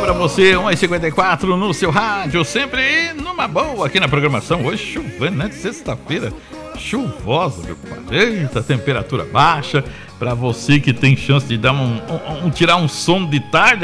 pra você, 1h54 no seu rádio, sempre numa boa aqui na programação. Hoje chovendo, né? De sexta-feira, chuvosa, meu pai. Eita, temperatura baixa. Pra você que tem chance de dar tirar um sono de tarde.